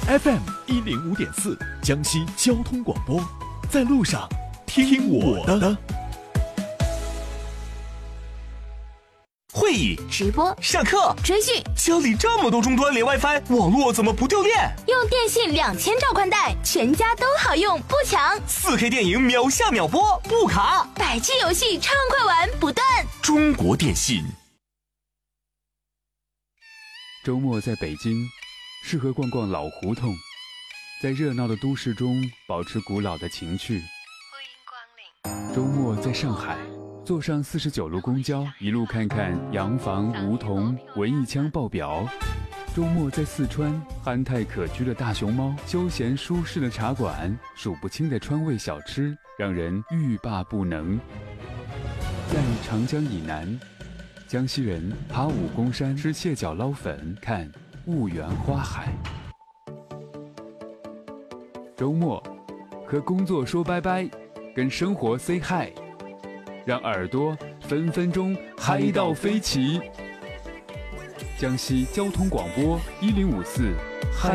FM105.4，江西交通广播，在路上听我的。 会议、 直播、 上课、 追剧， 家里这么多终端连 WiFi， 网络怎么不掉电？ 用电信2000兆宽带，全家都好用，不抢。 4K 电影秒下秒播，不卡。 100G 游戏畅快玩不断。 中国电信。 周末在北京，适合逛逛老胡同，在热闹的都市中保持古老的情趣。 欢迎光临。 周末在上海，坐上49路公交，一路看看洋房、梧桐、文艺腔爆表。周末在四川，憨态可掬的大熊猫，休闲舒适的茶馆，数不清的川味小吃，让人欲罢不能。在长江以南，江西人爬武功山，吃蟹脚捞粉，看婺源花海。周末和工作说拜拜，跟生活 say hi， 让耳朵分分钟嗨到飞起。江西交通广播1054